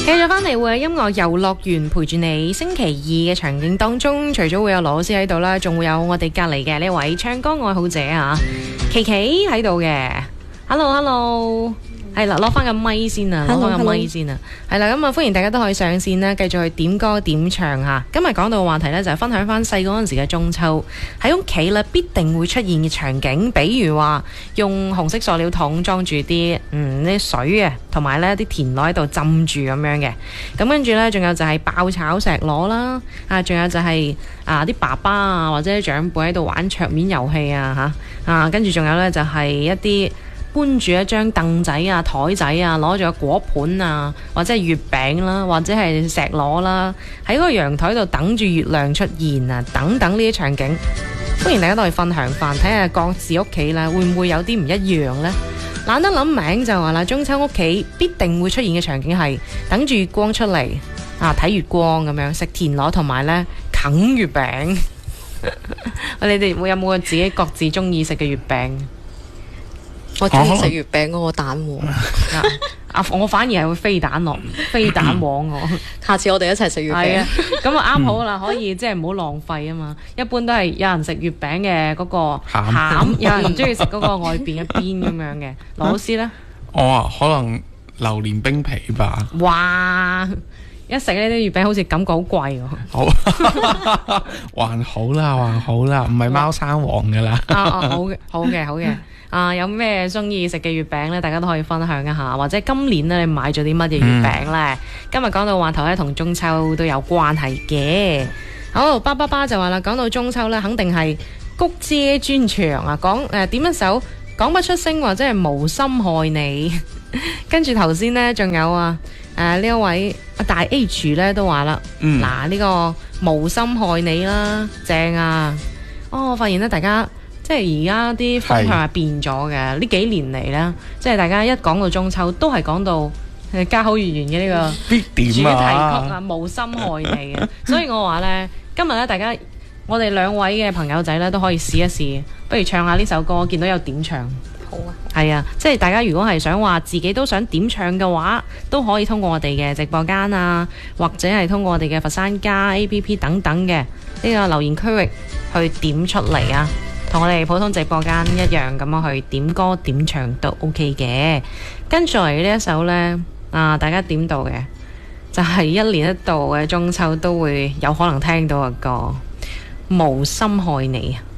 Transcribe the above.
繼續翻嚟會喺音樂遊樂園陪住你。星期二嘅場景當中，除咗會有羅老師喺度啦，仲會有我哋隔離嘅呢位唱歌愛好者啊，琪琪喺度嘅。Hello，係啦，攞翻個咪先啊，攞翻個咪先啊，係啦，咁啊歡迎大家都可以上線啦，繼續去點歌點唱嚇。今日講到嘅話題呢，就係分享翻細個嗰陣時嘅中秋喺屋企咧必定會出現嘅場景，比如話用紅色塑料桶裝住啲水啊，同埋呢啲田螺喺度浸住咁樣嘅。咁跟住呢，仲有就係爆炒石螺啦，仲有就係啲爸爸啊或者長輩喺度玩桌面遊戲啊嚇，跟住仲有呢，就係一啲搬住一張凳仔啊、枱仔啊，攞住個果盤啊，或者係月餅啦，或者係石螺啦，喺個陽台度等住月亮出現啊，等等呢啲場景，歡迎大家都去分享翻，睇下各自屋企啦，會唔會有啲唔一樣呢？懶得諗名就話啦，中秋屋企必定會出現嘅場景係等住月光出嚟睇月光咁樣，食田螺同埋呢啃月餅。你哋有冇自己各自中意食嘅月餅？ 我中意食月餅嗰個蛋黃， 我反而係會飛蛋黃我。 下次我哋一齊食月餅。 咁啊啱好啦，可以即係唔好浪費啊嘛。一般都係有人食月餅嘅嗰個餡，有人中意食嗰個外邊嘅邊咁樣嘅。羅老師呢？ 我可能榴蓮冰皮吧。 哇！一食呢啲月餅好似感覺好貴喎。 好，還好啦，唔係貓山王噶啦。 好嘅。有咩中意食嘅月餅呢？大家都可以分享一下，或者今年呢，你買咗啲乜嘢月餅呢？今日講到話頭呢，同中秋都有關係嘅。好，巴就話啦，講到中秋呢，肯定係谷姐專場啊，點一首講不出聲或者係無心害你。跟住頭先呢，仲有呢一位大 H 呢都話啦，呢個無心害你啦，正啊！我發現呢，大家即係而家啲風向係變咗嘅。呢幾年嚟呢，即係大家一講到中秋，都係講到家好月圓嘅呢個主題曲啊，無心害你啊！所以我話呢，今日呢，大家我哋兩位嘅朋友仔呢，都可以試一試，不如唱下呢首歌，見到有點唱。 好啊， 係啊，即係大家如果係想話自己都想點唱嘅話，都可以通過我哋嘅直播間啊，或者係通過我哋嘅佛山加 APP 等等嘅呢個留言區域去點出嚟啊，同我哋普通直播間一樣咁樣去點歌點唱都 OK 嘅。跟住嚟呢一首呢，大家點到嘅就係一年一度嘅中秋都會有可能聽到嘅歌《無心害你》。